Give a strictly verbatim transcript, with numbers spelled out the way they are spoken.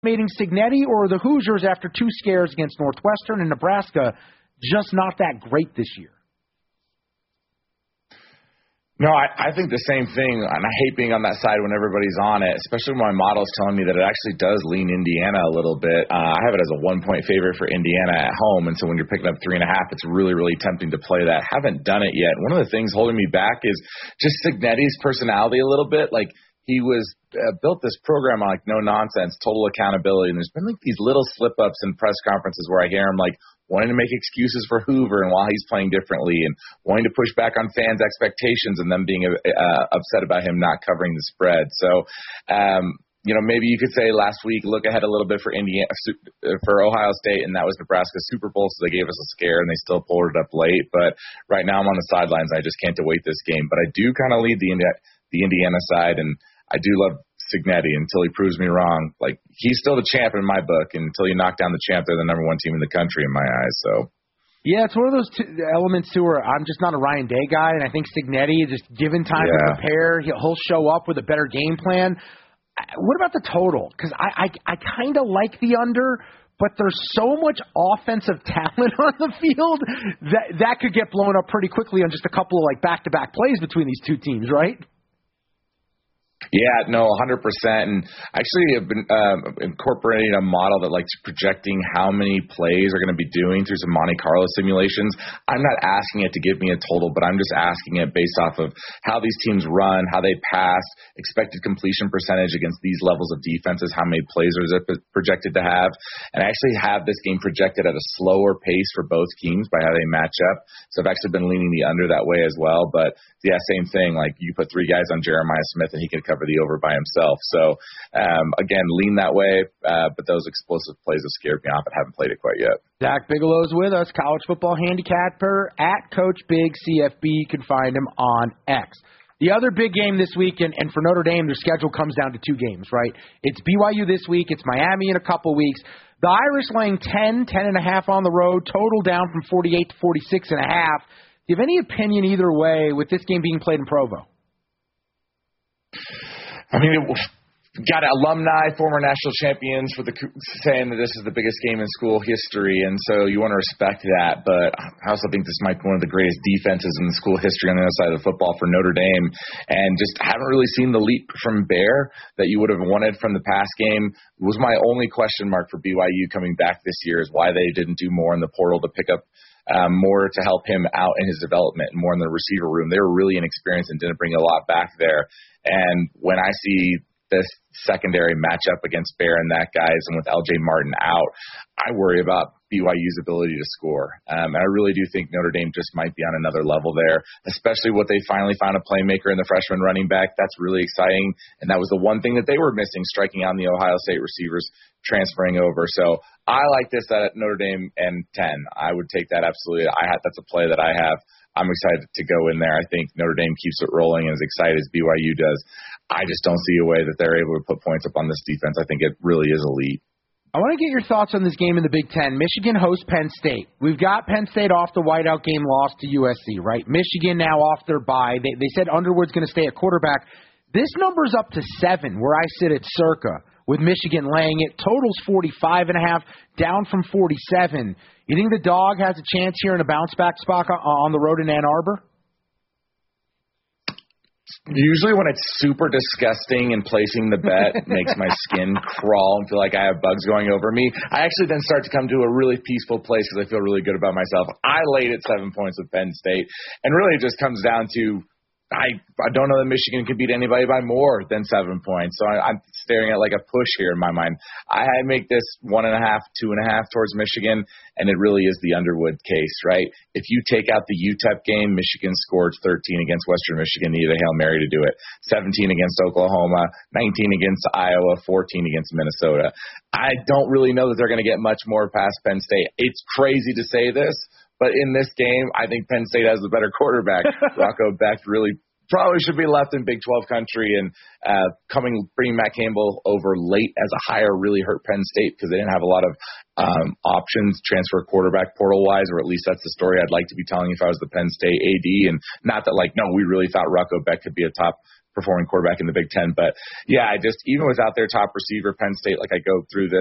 Mating Cignetti, or are the Hoosiers, after two scares against Northwestern and Nebraska, just not that great this year? No, I, I think the same thing, and I hate being on that side when everybody's on it, especially when my model's telling me that it actually does lean Indiana a little bit. Uh, I have it as a one-point favorite for Indiana at home, and so when you're picking up three and a half, it's really, really tempting to play that. Haven't done it yet. One of the things holding me back is just Cignetti's personality a little bit. Like, he was uh, built this program on, like, no nonsense, total accountability, and there's been, like, these little slip-ups in press conferences where I hear him, like, wanting to make excuses for Hoover and while he's playing differently, and wanting to push back on fans' expectations and them being uh, upset about him not covering the spread. So, um, you know, maybe you could say last week, look ahead a little bit for Indiana, for Ohio State, and that was Nebraska's Super Bowl, so they gave us a scare, and they still pulled it up late. But right now I'm on the sidelines. I just can't await this game. But I do kind of lead the Indi- the Indiana side, and I do love Cignetti until he proves me wrong. Like, he's still the champ in my book, and until you knock down the champ, they're the number one team in the country in my eyes. So, yeah, it's one of those two elements too where I'm just not a Ryan Day guy, and I think Cignetti, just given time yeah. to prepare, he'll show up with a better game plan. What about the total? Because I, I, I kind of like the under, but there's so much offensive talent on the field that that could get blown up pretty quickly on just a couple of like back-to-back plays between these two teams, right? Yeah, no, one hundred percent. And actually I've been um, incorporating a model that likes projecting how many plays are going to be doing through some Monte Carlo simulations. I'm not asking it to give me a total, but I'm just asking it based off of how these teams run, how they pass, expected completion percentage against these levels of defenses, how many plays are they projected to have. And I actually have this game projected at a slower pace for both teams by how they match up. So I've actually been leaning the under that way as well. But yeah, same thing. Like, you put three guys on Jeremiah Smith and he could cover the over by himself. So, um, again, lean that way, uh, but those explosive plays have scared me off. I haven't played it quite yet. Zach Bigelow's with us, college football handicapper at Coach Big C F B. You can find him on X. The other big game this weekend, and for Notre Dame, their schedule comes down to two games, right? It's B Y U this week. It's Miami in a couple weeks. The Irish laying ten, ten and a half on the road, total down from forty-eight to forty-six and a half. Do you have any opinion either way with this game being played in Provo? I mean, it, got alumni, former national champions for the saying that this is the biggest game in school history, and so you want to respect that. But I also think this might be one of the greatest defenses in the school history on the other side of the football for Notre Dame, and just haven't really seen the leap from Bear that you would have wanted from the past game. It was my only question mark for B Y U coming back this year, is why they didn't do more in the portal to pick up Um, more to help him out in his development and more in the receiver room. They were really inexperienced and didn't bring a lot back there. And when I see this secondary matchup against Bear and that guys, and with L J Martin out, I worry about B Y U's ability to score. Um, and I really do think Notre Dame just might be on another level there, especially what they finally found a playmaker in the freshman running back. That's really exciting. And that was the one thing that they were missing, striking out the Ohio State receivers transferring over. So I like this at Notre Dame and ten. I would take that absolutely. I have, that's a play that I have. I'm excited to go in there. I think Notre Dame keeps it rolling and as excited as B Y U does. I just don't see a way that they're able to put points up on this defense. I think it really is elite. I want to get your thoughts on this game in the Big Ten. Michigan hosts Penn State. We've got Penn State off the whiteout game loss to U S C, right? Michigan now off their bye. They, they said Underwood's going to stay at quarterback. This number's up to seven, where I sit at circa, with Michigan laying it. Total's forty-five and a half, down from forty-seven. You think the dog has a chance here in a bounce-back spot on the road in Ann Arbor? Usually when it's super disgusting and placing the bet makes my skin crawl and feel like I have bugs going over me, I actually then start to come to a really peaceful place because I feel really good about myself. I laid at seven points with Penn State, and really it just comes down to I, I don't know that Michigan can beat anybody by more than seven points. So I, I'm staring at like a push here in my mind. I make this one and a half, two and a half towards Michigan, and it really is the Underwood case, right? If you take out the U T E P game, Michigan scored thirteen against Western Michigan, needed a Hail Mary to do it. seventeen against Oklahoma, nineteen against Iowa, fourteen against Minnesota. I don't really know that they're going to get much more past Penn State. It's crazy to say this, but in this game, I think Penn State has the better quarterback. Rocco Becht really probably should be left in Big twelve country, and uh, coming bringing Matt Campbell over late as a hire really hurt Penn State because they didn't have a lot of um, options transfer quarterback portal-wise, or at least that's the story I'd like to be telling you if I was the Penn State A D. And not that, like, no, we really thought Rocco Becht could be a top performing quarterback in the Big Ten. But yeah, I just, even without their top receiver, Penn State, like I go through this,